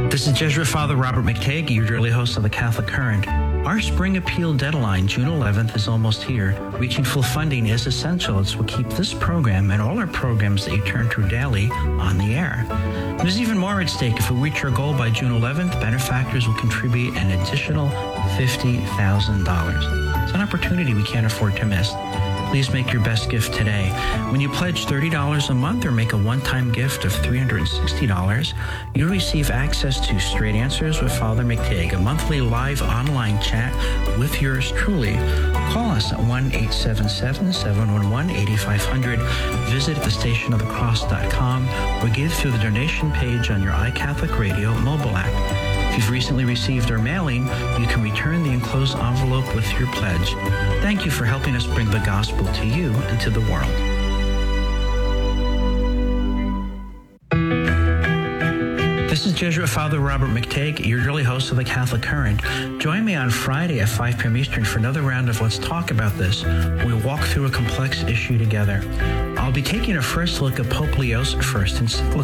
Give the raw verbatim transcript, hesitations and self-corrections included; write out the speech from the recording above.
This is Jesuit Father Robert McTagg, your daily host of the Catholic Current. Our spring appeal deadline, June eleventh, is almost here. Reaching full funding is essential. It's what keeps this program and all our programs that you turn to daily on the air. There's even more at stake. If we reach our goal by June eleventh, benefactors will contribute an additional fifty thousand dollars. It's an opportunity we can't afford to miss. Please make your best gift today. When you pledge thirty dollars a month or make a one-time gift of three hundred sixty dollars, you'll receive access to Straight Answers with Father McTagg, a monthly live online chat with yours truly. Call us at one eight seven seven, seven one one, eight five zero zero, visit the station of the cross dot com, or give through the donation page on your iCatholic Radio mobile app. If you've recently received our mailing, you can return the enclosed envelope with your pledge. Thank you for helping us bring the gospel to you and to the world. This is Jesuit Father Robert McTagg, your daily host of the Catholic Current. Join me on Friday at five p.m. Eastern for another round of Let's Talk About This. We'll walk through a complex issue together. I'll be taking a first look at Pope Leo's first encyclical.